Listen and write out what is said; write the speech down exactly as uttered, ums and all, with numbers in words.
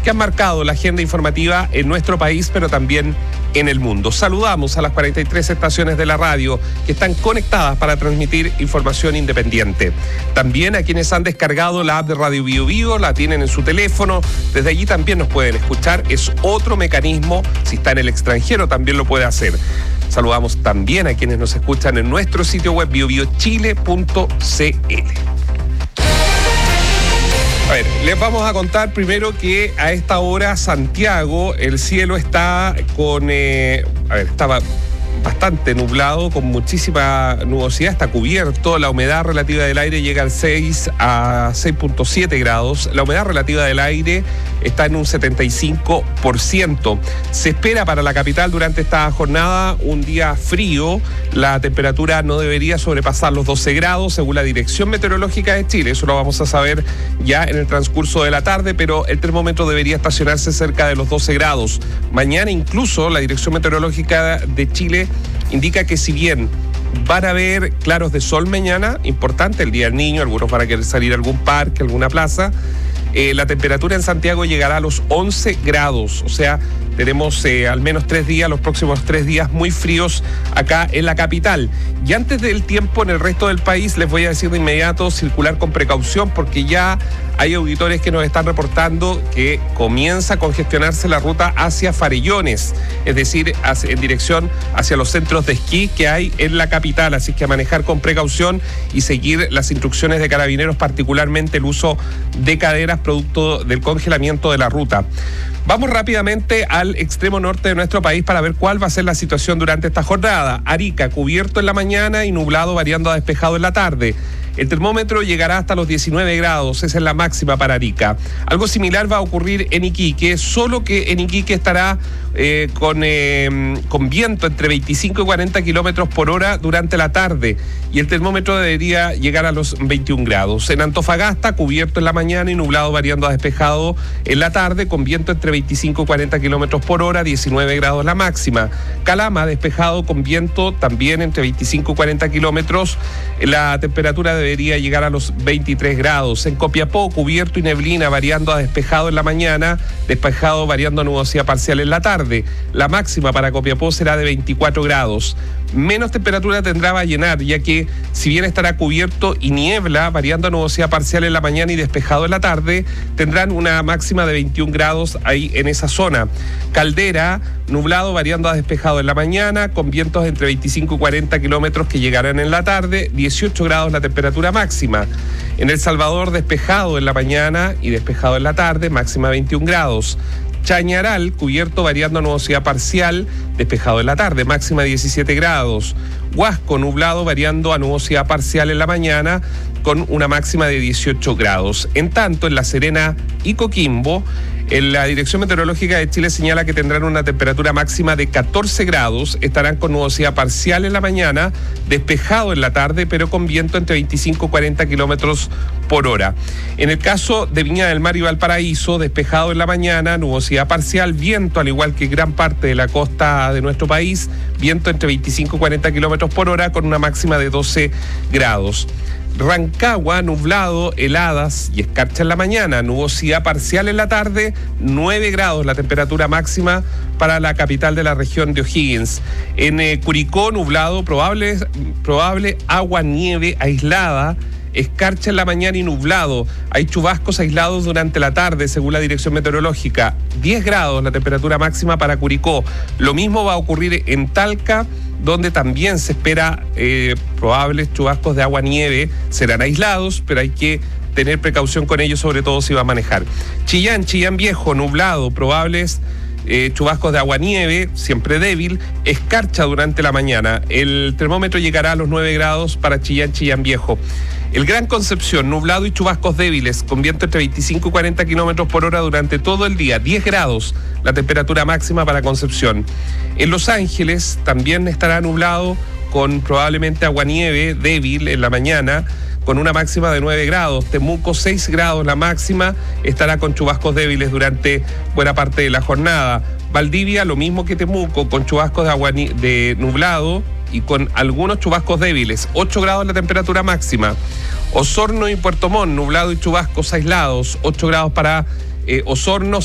que han marcado la agenda informativa en nuestro país, pero también en el mundo. Saludamos a las cuarenta y tres estaciones de la radio que están conectadas para transmitir información independiente. También a quienes han descargado la app de Radio Bio Bio, la tienen en su teléfono, desde allí también nos pueden escuchar. Es otro mecanismo, si está en el extranjero también lo puede hacer. Saludamos también a quienes nos escuchan en nuestro sitio web bio bio chile punto c l. A ver, les vamos a contar primero que a esta hora Santiago, el cielo está con, eh, a ver, estaba bastante nublado, con muchísima nubosidad, está cubierto, la humedad relativa del aire llega al seis a seis punto siete grados, la humedad relativa del aire está en un setenta y cinco por ciento. Se espera para la capital durante esta jornada un día frío, la temperatura no debería sobrepasar los doce grados según la Dirección Meteorológica de Chile, eso lo vamos a saber ya en el transcurso de la tarde, pero el termómetro debería estacionarse cerca de los doce grados. Mañana incluso la Dirección Meteorológica de Chile indica que si bien van a haber claros de sol mañana, importante el Día del Niño, algunos van a querer salir a algún parque, alguna plaza, eh, la temperatura en Santiago llegará a los once grados, o sea, tenemos eh, al menos tres días, los próximos tres días muy fríos acá en la capital. Y antes del tiempo en el resto del país, les voy a decir de inmediato, circular con precaución, porque ya hay auditores que nos están reportando que comienza a congestionarse la ruta hacia Farellones, es decir, hacia, en dirección hacia los centros de esquí que hay en la capital. Así que a manejar con precaución y seguir las instrucciones de Carabineros, particularmente el uso de caderas producto del congelamiento de la ruta. Vamos rápidamente al extremo norte de nuestro país para ver cuál va a ser la situación durante esta jornada. Arica, cubierto en la mañana y nublado variando a despejado en la tarde. El termómetro llegará hasta los diecinueve grados, esa es la máxima para Arica. Algo similar va a ocurrir en Iquique, solo que en Iquique estará eh, con, eh, con viento entre veinticinco y cuarenta kilómetros por hora durante la tarde y el termómetro debería llegar a los veintiún grados. En Antofagasta, cubierto en la mañana y nublado variando a despejado en la tarde, con viento entre veinticinco y cuarenta kilómetros por hora, diecinueve grados la máxima. Calama, despejado con viento también entre veinticinco y cuarenta kilómetros, la temperatura de debería llegar a los veintitrés grados. En Copiapó, cubierto y neblina variando a despejado en la mañana, despejado variando a nubosidad parcial en la tarde. La máxima para Copiapó será de veinticuatro grados. Menos temperatura tendrá Vallenar, ya que si bien estará cubierto y niebla, variando a nubosidad parcial en la mañana y despejado en la tarde, tendrán una máxima de veintiún grados ahí en esa zona. Caldera, nublado variando a despejado en la mañana, con vientos entre veinticinco y cuarenta kilómetros que llegarán en la tarde, dieciocho grados la temperatura máxima. En El Salvador, despejado en la mañana y despejado en la tarde, máxima veintiún grados. Chañaral, cubierto variando a nubosidad parcial, despejado en la tarde, máxima diecisiete grados. Huasco, nublado variando a nubosidad parcial en la mañana, con una máxima de dieciocho grados. En tanto, en La Serena y Coquimbo, en la Dirección Meteorológica de Chile señala que tendrán una temperatura máxima de catorce grados, estarán con nubosidad parcial en la mañana, despejado en la tarde, pero con viento entre veinticinco y cuarenta kilómetros por hora. En el caso de Viña del Mar y Valparaíso, despejado en la mañana, nubosidad parcial, viento al igual que gran parte de la costa de nuestro país, viento entre veinticinco y cuarenta kilómetros por hora con una máxima de doce grados. Rancagua, nublado, heladas y escarcha en la mañana, nubosidad parcial en la tarde, nueve grados la temperatura máxima para la capital de la región de O'Higgins. En eh, Curicó, nublado, probable, probable agua, nieve aislada, escarcha en la mañana y nublado. Hay chubascos aislados durante la tarde, según la Dirección Meteorológica. diez grados la temperatura máxima para Curicó. Lo mismo va a ocurrir en Talca, donde también se espera eh, probables chubascos de agua-nieve. Serán aislados, pero hay que tener precaución con ellos, sobre todo si va a manejar. Chillán, Chillán Viejo, nublado, probables eh, chubascos de agua-nieve, siempre débil, escarcha durante la mañana. El termómetro llegará a los nueve grados para Chillán, Chillán Viejo. El Gran Concepción, nublado y chubascos débiles, con viento entre veinticinco y cuarenta kilómetros por hora durante todo el día, diez grados la temperatura máxima para Concepción. En Los Ángeles también estará nublado, con probablemente aguanieve débil en la mañana, con una máxima de nueve grados. Temuco, seis grados la máxima, estará con chubascos débiles durante buena parte de la jornada. Valdivia, lo mismo que Temuco, con chubascos de, agua, de nublado y con algunos chubascos débiles, ocho grados la temperatura máxima. Osorno y Puerto Montt, nublado y chubascos aislados, ocho grados para eh, Osorno,